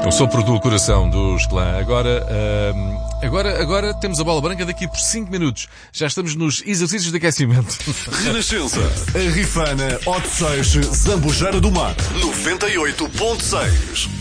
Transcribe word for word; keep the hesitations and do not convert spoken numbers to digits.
O sopro do coração dos clã. Agora, uh, agora, agora temos a bola branca daqui por cinco minutos. Já estamos nos exercícios de aquecimento. Renascença. A Rifana, Odisseixe, Zambujeira do Mar. noventa e oito ponto seis.